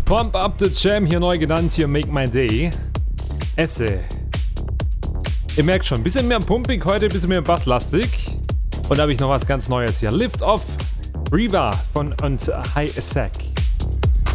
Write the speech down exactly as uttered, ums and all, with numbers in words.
Pump Up the Jam, hier neu genannt, hier Make My Day. Esse. Ihr merkt schon, ein bisschen mehr pumpig heute, ein bisschen mehr basslastig. Und da habe ich noch was ganz Neues hier. Lift Off, Reba von und High Sec.